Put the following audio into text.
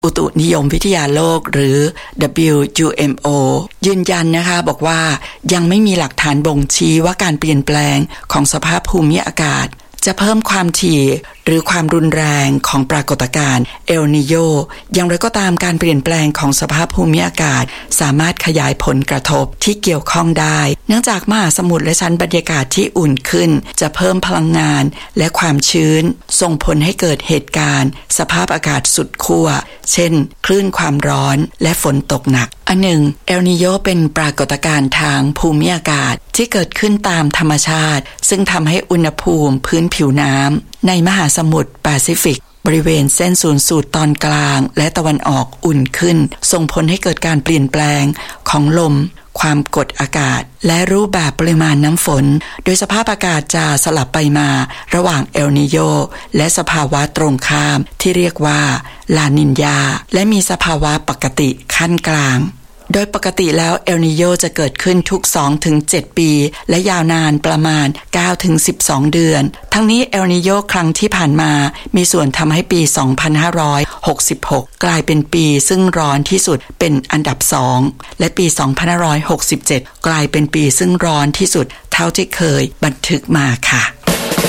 อุตุนิยมวิทยาโลกหรือ WUMO ยืนยันนะคะบอกว่ายังไม่มีหลักฐานบ่งชี้ว่าการเปลี่ยนแปลงของสภาพภูมิอากาศจะเพิ่มความถี่หรือความรุนแรงของปรากฏการณ์เอลนีโญอย่างไรก็ตามการเปลี่ยนแปลงของสภาพภูมิอากาศสามารถขยายผลกระทบที่เกี่ยวข้องได้เนื่องจากมหาสมุทรและชั้นบรรยากาศที่อุ่นขึ้นจะเพิ่มพลังงานและความชื้นส่งผลให้เกิดเหตุการณ์สภาพอากาศสุดขั้วเช่นคลื่นความร้อนและฝนตกหนักอันหนึ่งเอลนีโญเป็นปรากฏการณ์ทางภูมิอากาศที่เกิดขึ้นตามธรรมชาติซึ่งทำให้อุณหภูมิพื้นผิวน้ำในมหาสมุทรแปซิฟิกบริเวณเส้นศูนย์สูตรตอนกลางและตะวันออกอุ่นขึ้นส่งผลให้เกิดการเปลี่ยนแปลงของลมความกดอากาศและรูปแบบปริมาณน้ำฝนโดยสภาพอากาศจะสลับไปมาระหว่างเอลนีโญและสภาวะตรงข้ามที่เรียกว่าลานิญญาและมีสภาวะปกติขั้นกลางโดยปกติแล้วเอลนีโญจะเกิดขึ้นทุก 2-7 ปีและยาวนานประมาณ 9-12 เดือนทั้งนี้เอลนีโญครั้งที่ผ่านมามีส่วนทำให้ปี 2566 กลายเป็นปีซึ่งร้อนที่สุดเป็นอันดับ 2และปี 2567 กลายเป็นปีซึ่งร้อนที่สุดเท่าที่เคยบันทึกมาค่ะ